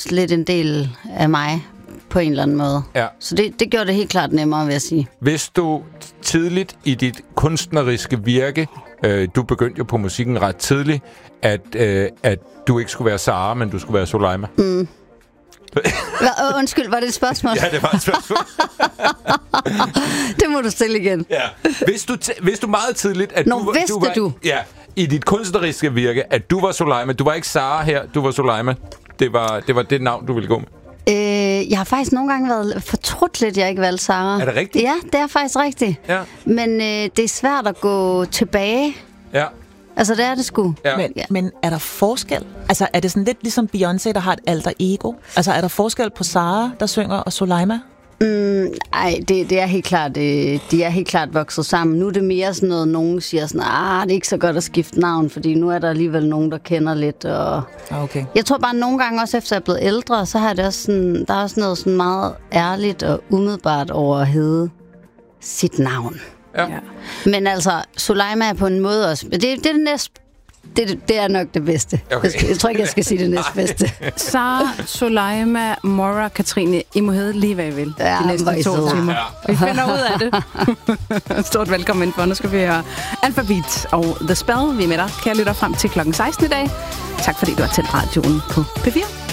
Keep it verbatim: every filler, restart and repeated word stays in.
også lidt en del af mig på en eller anden måde. Ja. Så det, det gjorde det helt klart nemmere, vil jeg sige. Hvis du tidligt i dit kunstneriske virke, øh, du begyndte jo på musikken ret tidligt, at, øh, at du ikke skulle være Sara, men du skulle være Soleima. Mm. Hva, undskyld, var det et spørgsmål? Ja, det var et spørgsmål. Det må du stille igen. Ja. Hvis du, t- hvis du meget tidligt... At Nå, du, vidste du, var, du? Ja, i dit kunstneriske virke, at du var Soleima. Du var ikke Sara her, du var Soleima. Det var, det var det navn, du ville gå med. Øh, jeg har faktisk nogle gange været fortrudt lidt, jeg ikke valgte Sara. Er det rigtigt? Ja, det er faktisk rigtigt. Ja. Men øh, det er svært at gå tilbage. Ja. Altså, det er det sgu. Ja. Men, men er der forskel? Altså, er det sådan lidt ligesom Beyoncé, der har et alter ego? Altså, er der forskel på Sara, der synger, og Soleima? Mm, ej, det, det er helt klart, det, de er helt klart vokset sammen. Nu er det mere sådan noget, nogen siger sådan, ah, det er ikke så godt at skifte navn, fordi nu er der alligevel nogen, der kender lidt. Og Okay. jeg tror bare, at nogle gange også efter jeg er blevet ældre, så har det også sådan, der er også noget sådan meget ærligt og umiddelbart over at hedde sit navn. Ja. Men altså, Soleima er på en måde også... Det, det er det næste... Det, det er nok det bedste. Okay. Jeg, skal, jeg tror ikke, jeg skal sige det næste bedste. Sara, Soleima, Mora, Katrine, I må hedde lige, hvad I vil. Ja, de næste to søde. timer. Ja. Vi finder ud af det. Stort velkommen for. Nu skal vi høre Alphabet og The Spell. Vi er med dig, kære lytter, frem til klokken seksten i dag. Tak fordi du har tændt radioen på P fire.